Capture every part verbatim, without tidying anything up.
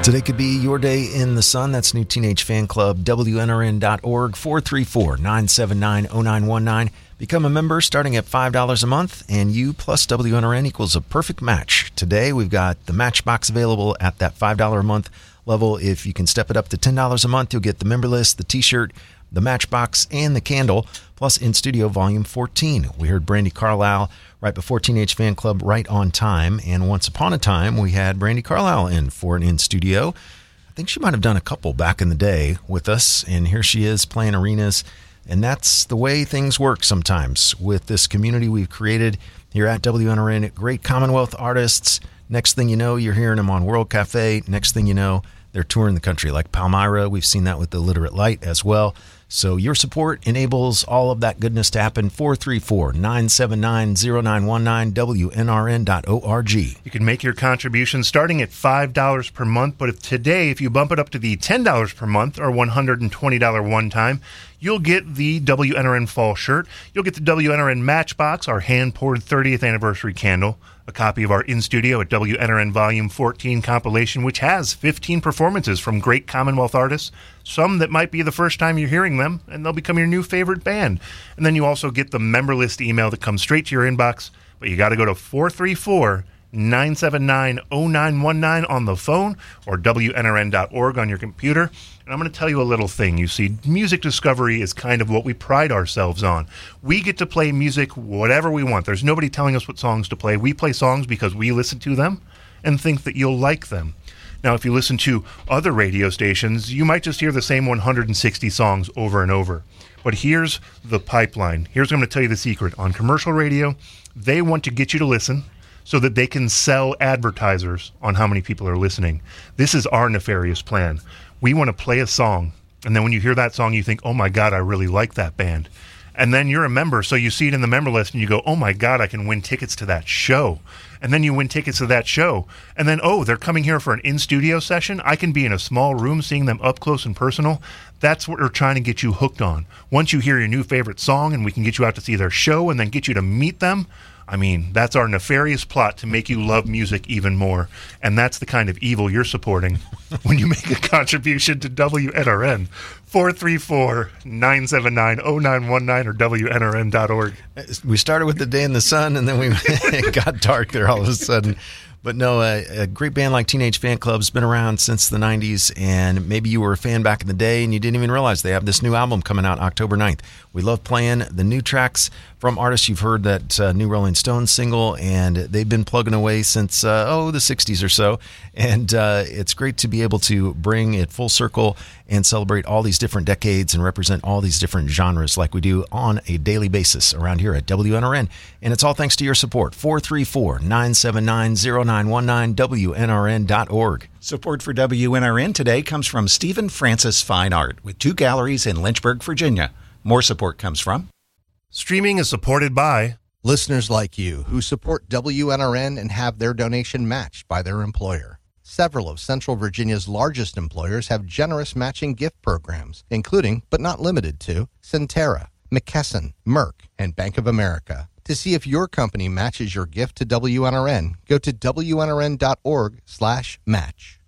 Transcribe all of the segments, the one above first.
Today could be your day in the sun. That's New Teenage Fan Club, W N R N dot org, four three four, nine seven nine, zero nine one nine. Become a member starting at five dollars a month, and you plus W N R N equals a perfect match. Today, we've got the Matchbox available at that five dollars a month level. If you can step it up to ten dollars a month, you'll get the member list, the t-shirt, the Matchbox, and the candle, plus In Studio Volume fourteen. We heard Brandi Carlile right before Teenage Fan Club, Right on Time, and once upon a time, we had Brandi Carlile in for an In Studio. I think she might have done a couple back in the day with us, and here she is playing arenas, and that's the way things work sometimes with this community we've created here at W N R N. Great Commonwealth artists. Next thing you know, you're hearing them on World Cafe. Next thing you know, they're touring the country like Palmyra. We've seen that with the Literate Light as well. So your support enables all of that goodness to happen. four three four, nine seven nine, zero nine one nine, W N R N dot org. You can make your contribution starting at five dollars per month, but if today, if you bump it up to the ten dollars per month or one hundred twenty dollars one time, you'll get the W N R N fall shirt. You'll get the W N R N Matchbox, our hand-poured thirtieth anniversary candle, a copy of our In Studio at W N R N Volume fourteen compilation, which has fifteen performances from great Commonwealth artists, some that might be the first time you're hearing them, and they'll become your new favorite band. And then you also get the member list email that comes straight to your inbox, but you got to go to four three four, nine seven nine, zero nine one nine on the phone or W N R N dot org on your computer. And I'm going to tell you a little thing. You see, music discovery is kind of what we pride ourselves on. We get to play music whatever we want. There's nobody telling us what songs to play. We play songs because we listen to them and think that you'll like them. Now, if you listen to other radio stations, you might just hear the same one hundred sixty songs over and over. But here's the pipeline. Here's what I'm going to tell you the secret. On commercial radio, they want to get you to listen so that they can sell advertisers on how many people are listening. This is our nefarious plan. We want to play a song, and then when you hear that song, you think, oh my God, I really like that band. And then you're a member, so you see it in the member list, and you go, oh my God, I can win tickets to that show. And then you win tickets to that show. And then, oh, they're coming here for an in-studio session. I can be in a small room seeing them up close and personal. That's what we're trying to get you hooked on. Once you hear your new favorite song, and we can get you out to see their show, and then get you to meet them, I mean, that's our nefarious plot to make you love music even more. And that's the kind of evil you're supporting when you make a contribution to W N R N. four three four, nine seven nine, zero nine one nine or W N R N dot org. We started with the day in the sun, and then we it got dark there all of a sudden. But no, a, a great band like Teenage Fan Club's been around since the nineties, and maybe you were a fan back in the day and you didn't even realize they have this new album coming out October ninth. We love playing the new tracks from artists. You've heard that uh, new Rolling Stones single, and they've been plugging away since, uh, oh, the sixties or so. And uh, it's great to be able to bring it full circle and celebrate all these different decades and represent all these different genres like we do on a daily basis around here at W N R N. And it's all thanks to your support. four three four, nine seven nine, zero nine one nine, W N R N dot org. Support for W N R N today comes from Stephen Francis Fine Art with two galleries in Lynchburg, Virginia. More support comes from Streaming is supported by listeners like you who support W N R N and have their donation matched by their employer. Several of Central Virginia's largest employers have generous matching gift programs, including, but not limited to, Centera, McKesson, Merck, and Bank of America. To see if your company matches your gift to W N R N, go to W N R N dot org slash match.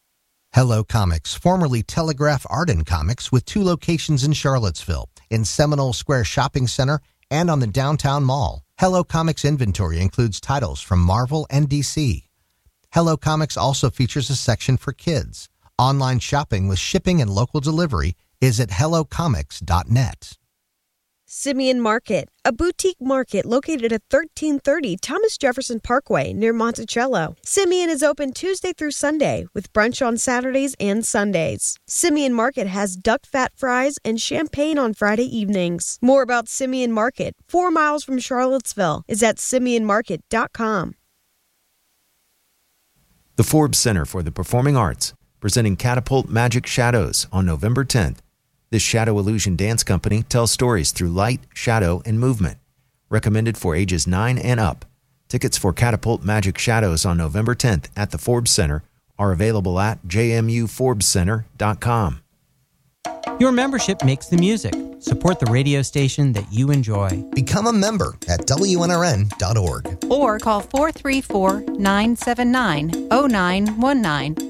Hello Comics, formerly Telegraph Art and Comics, with two locations in Charlottesville, in Seminole Square Shopping Center and on the Downtown Mall. Hello Comics inventory includes titles from Marvel and D C. Hello Comics also features a section for kids. Online shopping with shipping and local delivery is at hello comics dot net. Simeon Market, a boutique market located at thirteen thirty Thomas Jefferson Parkway near Monticello. Simeon is open Tuesday through Sunday with brunch on Saturdays and Sundays. Simeon Market has duck fat fries and champagne on Friday evenings. More about Simeon Market, four miles from Charlottesville, is at simeon market dot com. The Forbes Center for the Performing Arts, presenting Catapult Magic Shadows on November tenth. This shadow illusion dance company tells stories through light, shadow, and movement. Recommended for ages nine and up. Tickets for Catapult Magic Shadows on November tenth at the Forbes Center are available at j m u forbes center dot com. Your membership makes the music. Support the radio station that you enjoy. Become a member at W N R N dot org. Or call four three four, nine seven nine, zero nine one nine